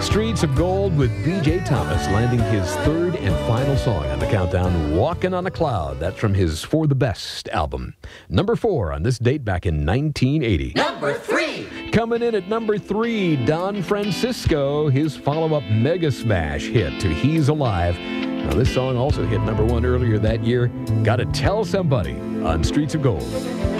Streets of Gold with B.J. Thomas landing his third and final song on the countdown, Walking on a Cloud. That's from his For the Best album. Number 4 on this date back in 1980. Number 3. Coming in at number 3, Don Francisco, his follow-up mega smash hit to He's Alive. Now, this song also hit number 1 earlier that year. Gotta Tell Somebody on Streets of Gold.